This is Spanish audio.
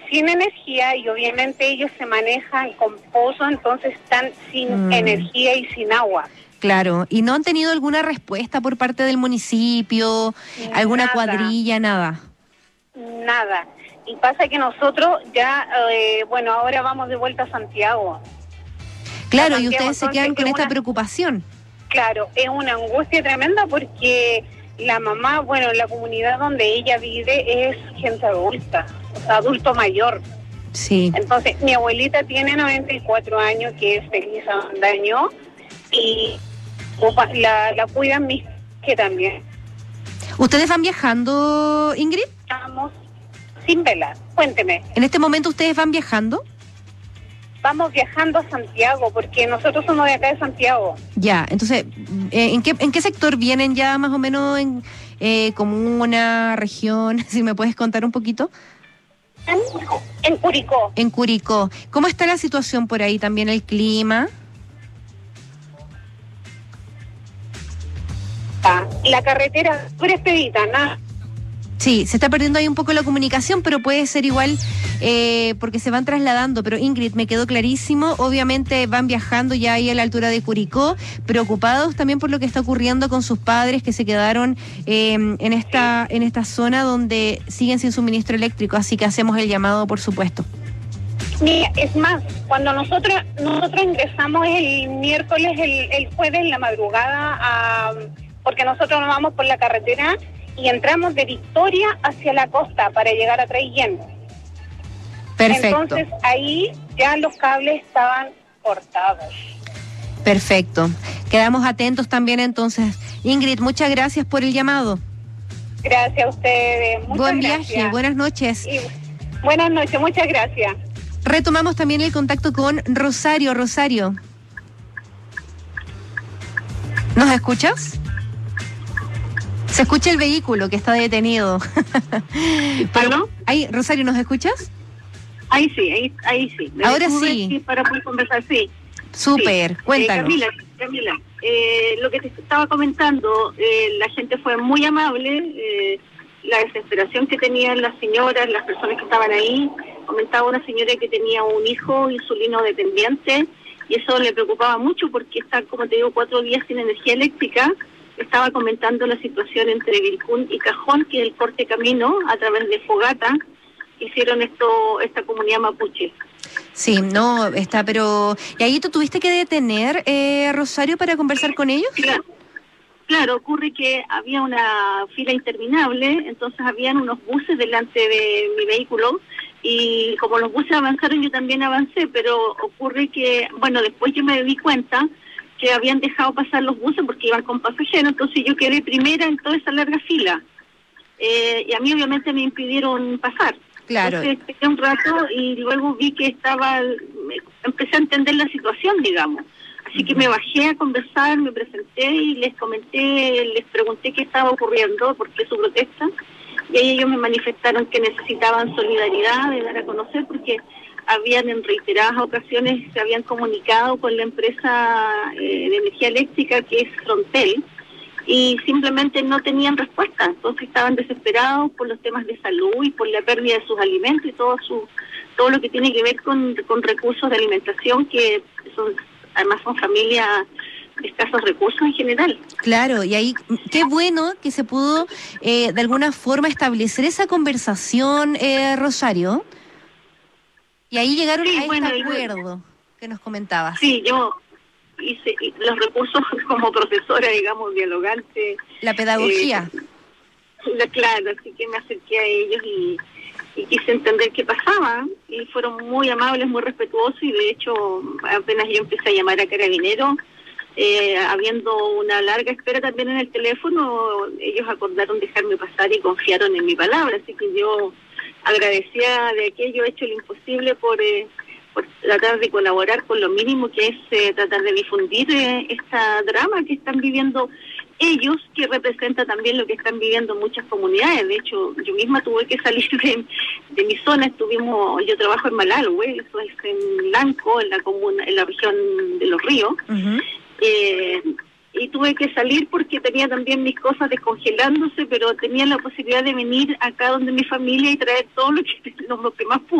sin energía y obviamente ellos se manejan con pozo, entonces están sin energía y sin agua. Claro, ¿y no han tenido alguna respuesta por parte del municipio, alguna Nada, cuadrilla, nada? nada. Y pasa que nosotros ya, bueno, ahora vamos de vuelta a Santiago. Claro, A y Santiago, ustedes se quedan con esta preocupación. Claro, es una angustia tremenda porque la mamá, bueno, la comunidad donde ella vive es gente adulta, o sea, adulto mayor. Sí. Entonces, mi abuelita tiene 94 años, que es feliz Avendaño, y la cuidan mis que también. ¿Ustedes van viajando, Ingrid? Estamos sin velar. Cuénteme. ¿En este momento ustedes van viajando? Vamos viajando a Santiago, porque nosotros somos de acá de Santiago. Ya, entonces, ¿en qué sector vienen ya más o menos? ¿En comuna, región? Si me puedes contar un poquito. En Curicó. En Curicó. ¿Cómo está la situación por ahí también, el clima? La carretera súper expedita, nada. Sí, se está perdiendo ahí un poco la comunicación, pero puede ser igual porque se van trasladando. Pero Ingrid, me quedó clarísimo, obviamente van viajando ya ahí a la altura de Curicó, preocupados también por lo que está ocurriendo con sus padres que se quedaron en esta zona donde siguen sin suministro eléctrico, así que hacemos el llamado, por supuesto. Mira, es más, cuando nosotros ingresamos el miércoles, el jueves en la madrugada, porque nosotros nos vamos por la carretera y entramos de Victoria hacia la costa para llegar a Traillén. Perfecto. Entonces ahí ya los cables estaban cortados. Perfecto. Quedamos atentos también entonces. Ingrid, muchas gracias por el llamado. Gracias a ustedes. Buen viaje, buenas noches. Buenas noches, muchas gracias. Retomamos también el contacto con Rosario. Rosario, ¿nos escuchas? Se escucha el vehículo que está detenido. ¿Perdón? Ahí, Rosario, ¿nos escuchas? Ahí sí, ahí sí. Ahora sí. Para poder conversar, sí. Súper, sí. Cuéntanos. Camila, lo que te estaba comentando, la gente fue muy amable, la desesperación que tenían las señoras, las personas que estaban ahí. Comentaba una señora que tenía un hijo insulino dependiente y eso le preocupaba mucho porque está, como te digo, 4 días sin energía eléctrica. Estaba comentando la situación entre Vilcún y Cajón, que es el corte camino a través de Fogata, hicieron esta comunidad mapuche. Sí, no, está, pero... ¿Y ahí tú tuviste que detener, Rosario, para conversar con ellos? Claro, ocurre que había una fila interminable, entonces habían unos buses delante de mi vehículo, y como los buses avanzaron, yo también avancé, pero ocurre que, bueno, después yo me di cuenta que habían dejado pasar los buses porque iban con pasajeros, entonces yo quedé primera en toda esa larga fila. Y a mí obviamente me impidieron pasar. Claro. Entonces esperé un rato y luego vi que empecé a entender la situación, digamos. Así que me bajé a conversar, me presenté y les pregunté qué estaba ocurriendo, por qué su protesta. Y ahí ellos me manifestaron que necesitaban solidaridad, de dar a conocer, porque habían en reiteradas ocasiones se habían comunicado con la empresa de energía eléctrica que es Frontel y simplemente no tenían respuesta, entonces estaban desesperados por los temas de salud y por la pérdida de sus alimentos y todo lo que tiene que ver con recursos de alimentación que además son familias de escasos recursos en general. Claro, y ahí qué bueno que se pudo de alguna forma establecer esa conversación, Rosario. Y ahí llegaron a este acuerdo que nos comentabas. Sí, yo hice los recursos como profesora, digamos, dialogante. La pedagogía. Claro, así que me acerqué a ellos y quise entender qué pasaba. Y fueron muy amables, muy respetuosos y de hecho apenas yo empecé a llamar a Carabineros, habiendo una larga espera también en el teléfono, ellos acordaron dejarme pasar y confiaron en mi palabra, así que yo agradecía de aquello, he hecho lo imposible por tratar de colaborar con lo mínimo que es tratar de difundir esta drama que están viviendo ellos, que representa también lo que están viviendo muchas comunidades. De hecho, yo misma tuve que salir de mi zona, yo trabajo en Malalhue, eso es en Lanco, en la región de Los Ríos, y tuve que salir porque tenía también mis cosas descongelándose, pero tenía la posibilidad de venir acá donde mi familia y traer todo lo que más pude.